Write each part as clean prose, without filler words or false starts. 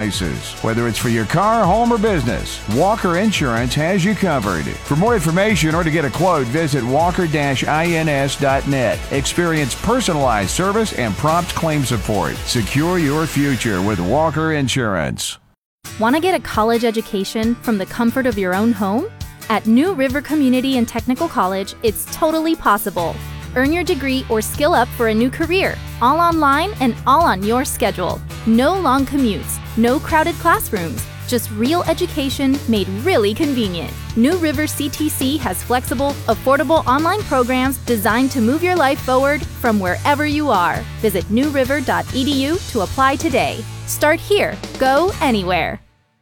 prices. Whether it's for your car, home, or business, Walker Insurance has you covered. For more information or to get a quote, visit walker-ins.net. Experience personalized service and prompt claim support. Secure your future with Walker Insurance. Want to get a college education from the comfort of your own home? At New River Community and Technical College, it's totally possible. Earn your degree or skill up for a new career, all online and all on your schedule. No long commutes, no crowded classrooms, just real education made really convenient. New River CTC has flexible, affordable online programs designed to move your life forward from wherever you are. Visit newriver.edu to apply today. Start here, go anywhere.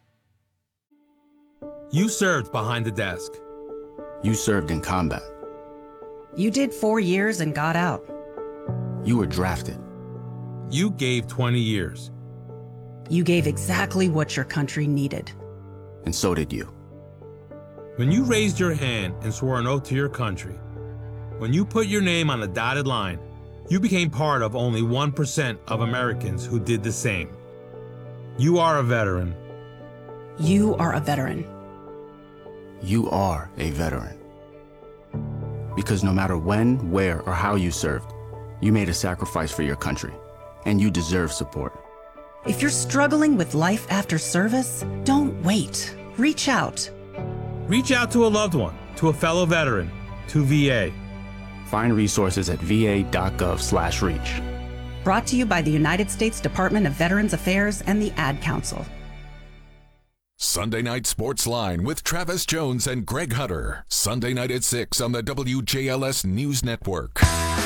You served behind the desk. You served in combat. You did 4 years and got out. You were drafted. You gave 20 years. You gave exactly what your country needed. And so did you. When you raised your hand and swore an oath to your country, when you put your name on a dotted line, you became part of only 1% of Americans who did the same. You are a veteran. You are a veteran. You are a veteran. Because no matter when, where, or how you served, you made a sacrifice for your country, and you deserve support. If you're struggling with life after service, don't wait. Reach out. Reach out to a loved one, to a fellow veteran, to VA. Find resources at va.gov/reach. Brought to you by the United States Department of Veterans Affairs and the Ad Council. Sunday Night Sports Line with Travis Jones and Greg Hutter. Sunday night at 6 on the WJLS News Network.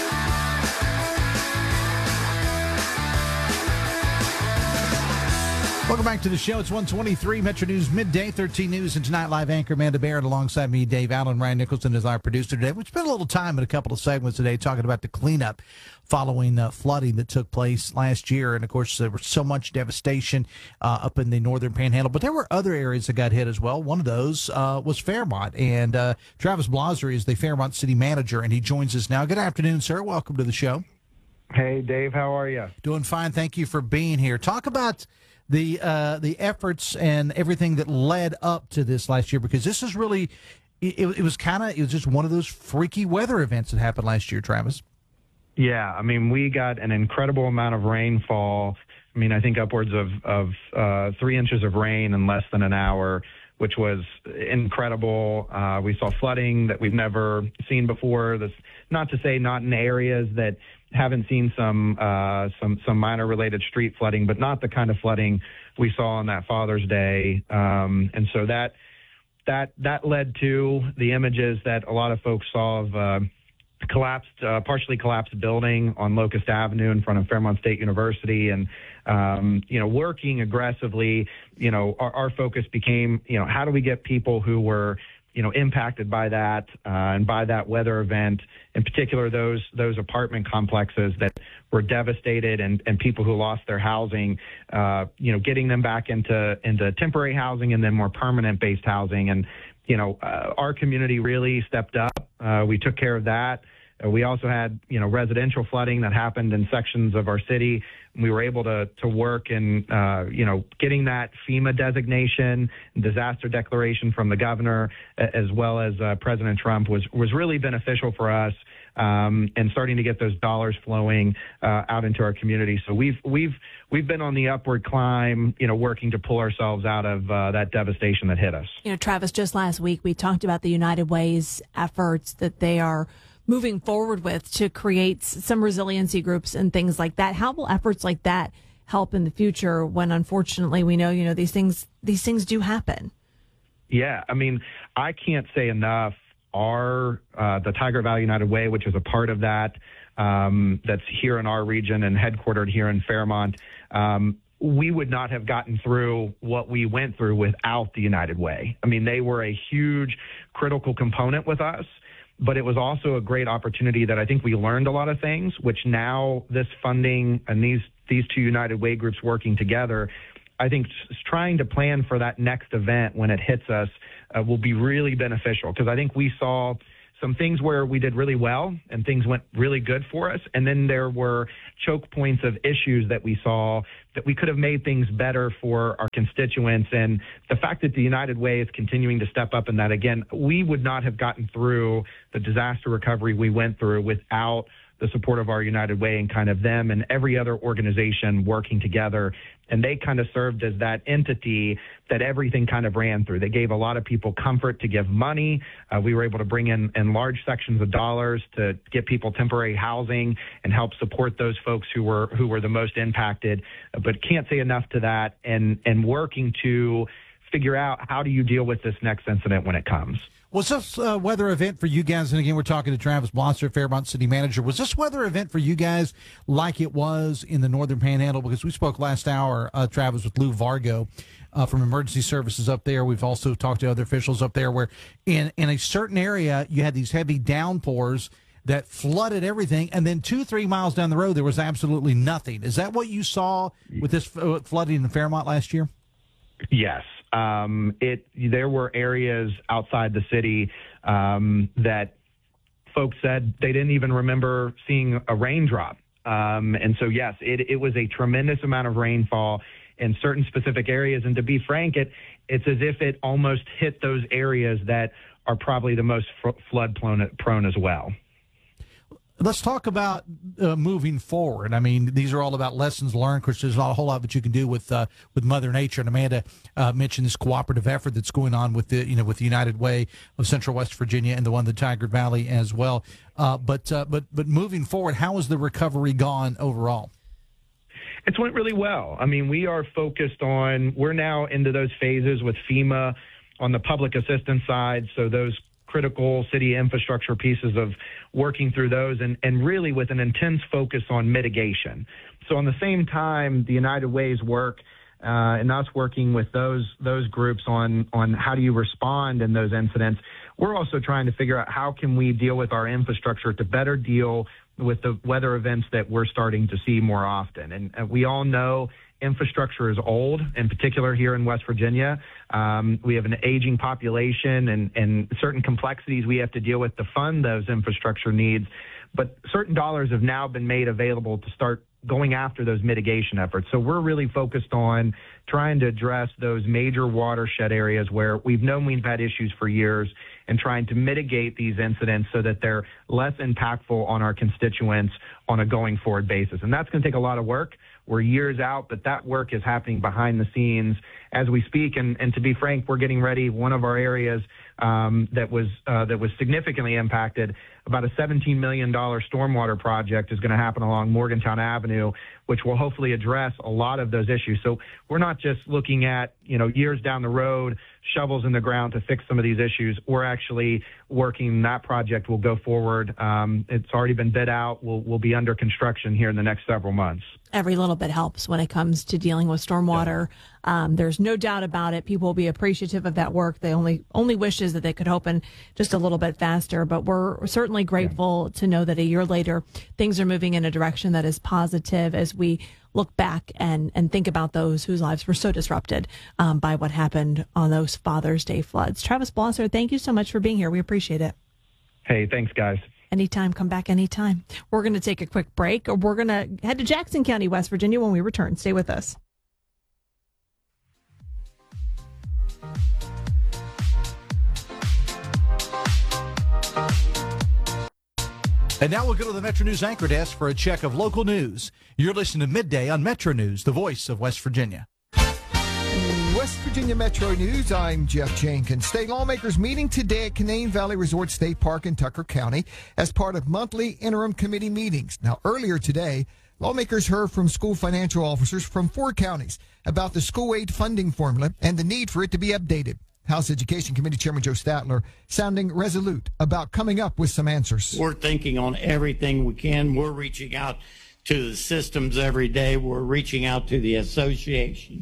Welcome back to the show. It's 1:23 Metro News Midday, 13 News, and Tonight Live anchor Amanda Barrett alongside me, Dave Allen. Ryan Nicholson is our producer today. We spent a little time in a couple of segments today talking about the cleanup following flooding that took place last year. And, of course, there was so much devastation up in the northern panhandle. But there were other areas that got hit as well. One of those was Fairmont. And Travis Blauser is the Fairmont city manager, and he joins us now. Good afternoon, sir. Welcome to the show. Hey, Dave. How are you? Doing fine. Thank you for being here. Talk about the efforts and everything that led up to this last year, because this is really it was just one of those freaky weather events that happened last year, Travis. Yeah, I mean, we got an incredible amount of rainfall. I mean, I think upwards of 3 inches of rain in less than an hour, which was incredible. We saw flooding that we've never seen before. That's not to say not in areas that haven't seen some minor related street flooding, but not the kind of flooding we saw on that Father's Day. And so that led to the images that a lot of folks saw of partially collapsed building on Locust Avenue in front of Fairmont State University. And, working aggressively, our focus became, how do we get people who were, impacted by that and by that weather event, in particular those apartment complexes that were devastated and people who lost their housing, getting them back into temporary housing and then more permanent-based housing. And, our community really stepped up. We took care of that. We also had, residential flooding that happened in sections of our city. We were able to work in, getting that FEMA designation, disaster declaration from the governor, as well as President Trump was really beneficial for us, and starting to get those dollars flowing out into our community. So we've been on the upward climb, working to pull ourselves out of that devastation that hit us. Travis, just last week we talked about the United Way's efforts that they are moving forward with to create some resiliency groups and things like that. How will efforts like that help in the future when, unfortunately, we know, these things do happen? Yeah, I mean, I can't say enough. The Tiger Valley United Way, which is a part of that, that's here in our region and headquartered here in Fairmont, we would not have gotten through what we went through without the United Way. I mean, they were a huge critical component with us. But it was also a great opportunity that I think we learned a lot of things, which now this funding and these two United Way groups working together, I think trying to plan for that next event when it hits us will be really beneficial, because I think we saw some things where we did really well and things went really good for us. And then there were choke points of issues that we saw that we could have made things better for our constituents. And the fact that the United Way is continuing to step up in that, again, we would not have gotten through the disaster recovery we went through without the support of our United Way and kind of them and every other organization working together. And they kind of served as that entity that everything kind of ran through. They gave a lot of people comfort to give money. We were able to bring in large sections of dollars to get people temporary housing and help support those folks who were the most impacted. But can't say enough to that, and working to figure out how do you deal with this next incident when it comes. Was this a weather event for you guys? And again, we're talking to Travis Blosser, Fairmont City Manager. Was this weather event for you guys like it was in the Northern Panhandle? Because we spoke last hour, Travis, with Lou Vargo from Emergency Services up there. We've also talked to other officials up there where in a certain area you had these heavy downpours that flooded everything, and then 2-3 miles down the road there was absolutely nothing. Is that what you saw with this flooding in Fairmont last year? Yes. There were areas outside the city that folks said they didn't even remember seeing a raindrop. And so, yes, it was a tremendous amount of rainfall in certain specific areas. And to be frank, it's as if it almost hit those areas that are probably the most flood prone as well. Let's talk about moving forward. I mean, these are all about lessons learned, because there's not a whole lot that you can do with Mother Nature. And Amanda mentioned this cooperative effort that's going on with the United Way of Central West Virginia and the one in the Tigard Valley as well. But moving forward, how has the recovery gone overall? It's went really well. I mean, we are focused on. We're now into those phases with FEMA on the public assistance side. So those critical city infrastructure pieces of working through those and really with an intense focus on mitigation. So on the same time, the United Way's work and us working with those groups on how do you respond in those incidents, we're also trying to figure out how can we deal with our infrastructure to better deal with the weather events that we're starting to see more often. And we all know infrastructure is old, in particular here in West Virginia. We have an aging population and certain complexities we have to deal with to fund those infrastructure needs. But certain dollars have now been made available to start going after those mitigation efforts. So we're really focused on trying to address those major watershed areas where we've known we've had issues for years and trying to mitigate these incidents so that they're less impactful on our constituents on a going forward basis. And that's going to take a lot of work. We're years out, but that work is happening behind the scenes as we speak. And to be frank, we're getting ready. One of our areas that was significantly impacted, about a $17 million stormwater project is going to happen along Morgantown Avenue, which will hopefully address a lot of those issues. So we're not just looking at, years down the road, shovels in the ground to fix some of these issues. We're actually working. That project will go forward. It's already been bid out. We'll be under construction here in the next several months. Every little bit helps when it comes to dealing with stormwater. Yeah. There's no doubt about it. People will be appreciative of that work. They only wishes that they could open just a little bit faster. But we're certainly grateful to know that a year later, things are moving in a direction that is positive as we look back and think about those whose lives were so disrupted by what happened on those Father's Day floods. Travis Blosser, thank you so much for being here. We appreciate it. Hey, thanks, guys. Anytime, come back anytime. We're going to take a quick break. We're going to head to Jackson County, West Virginia when we return. Stay with us. And now we'll go to the Metro News Anchor Desk for a check of local news. You're listening to Midday on Metro News, the voice of West Virginia. West Virginia Metro News, I'm Jeff Jenkins. State lawmakers meeting today at Canaan Valley Resort State Park in Tucker County as part of monthly interim committee meetings. Now, earlier today, lawmakers heard from school financial officers from 4 counties about the school aid funding formula and the need for it to be updated. House Education Committee Chairman Joe Statler sounding resolute about coming up with some answers. We're thinking on everything we can. We're reaching out to the systems every day. We're reaching out to the association.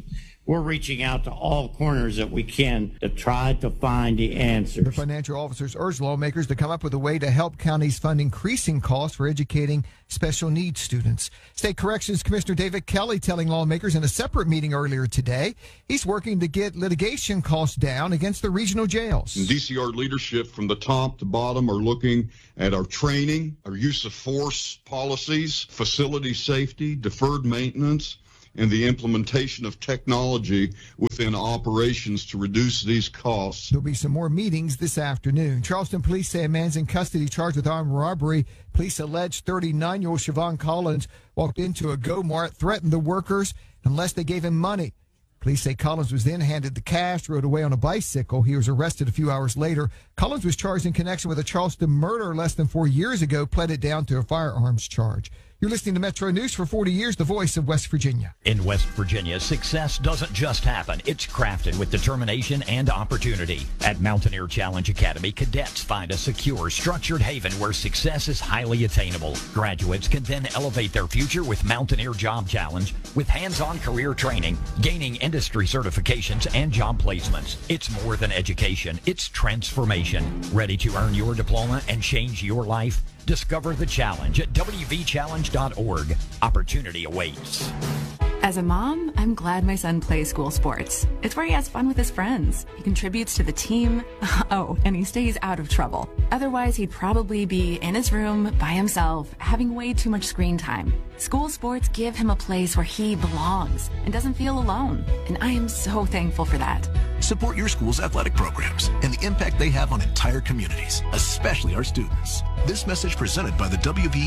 we're reaching out to all corners that we can to try to find the The answers. financial officers urge lawmakers to come up with a way to help counties fund increasing costs for educating special needs students. State Corrections Commissioner David Kelly telling lawmakers in a separate meeting earlier today he's working to get litigation costs down against the regional jails. DCR leadership from the top to bottom are looking at our training, our use of force policies, facility safety, deferred maintenance, and the implementation of technology within operations to reduce these costs. There'll be some more meetings this afternoon. Charleston police say a man's in custody charged with armed robbery. Police allege 39-year-old Siobhan Collins walked into a Go-Mart, threatened the workers unless they gave him money. Police say Collins was then handed the cash, rode away on a bicycle. He was arrested a few hours later. Collins was charged in connection with a Charleston murder less than 4 years ago, pled it down to a firearms charge. You're listening to Metro News for 40 years, the voice of West Virginia. In West Virginia, success doesn't just happen. It's crafted with determination and opportunity. At Mountaineer Challenge Academy, cadets find a secure, structured haven where success is highly attainable. Graduates can then elevate their future with Mountaineer Job Challenge, with hands-on career training, gaining industry certifications, and job placements. It's more than education. It's transformation. Ready to earn your diploma and change your life? Discover the challenge at wvchallenge.org. Opportunity awaits. As a mom, I'm glad my son plays school sports. It's where he has fun with his friends. He contributes to the team. Oh, and he stays out of trouble. Otherwise, he'd probably be in his room by himself, having way too much screen time. School sports give him a place where he belongs and doesn't feel alone. And I am so thankful for that. Support your school's athletic programs and the impact they have on entire communities, especially our students. This message presented by the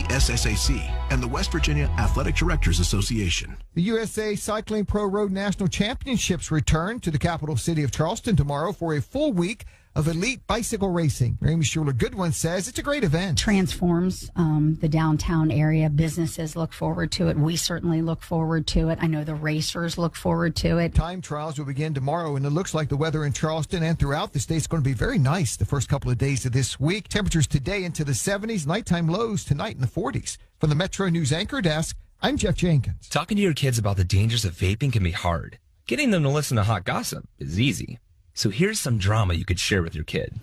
WVSSAC and the West Virginia Athletic Directors Association. The USA Cycling Pro Road National Championships return to the capital city of Charleston tomorrow for a full week of elite bicycle racing. Amy Schuler-Goodwin says it's a great event. Transforms the downtown area. Businesses look forward to it. We certainly look forward to it. I know the racers look forward to it. Time trials will begin tomorrow, and it looks like the weather in Charleston and throughout the state is going to be very nice the first couple of days of this week. Temperatures today into the 70s, nighttime lows tonight in the 40s. From the Metro News Anchor Desk, I'm Jeff Jenkins. Talking to your kids about the dangers of vaping can be hard. Getting them to listen to hot gossip is easy. So here's some drama you could share with your kid.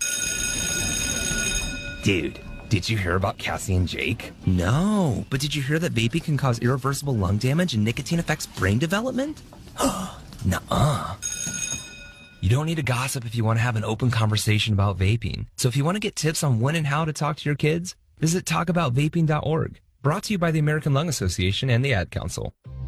Dude, did you hear about Cassie and Jake? No, but did you hear that vaping can cause irreversible lung damage and nicotine affects brain development? Nuh-uh. You don't need to gossip if you want to have an open conversation about vaping. So if you want to get tips on when and how to talk to your kids, visit talkaboutvaping.org. Brought to you by the American Lung Association and the Ad Council.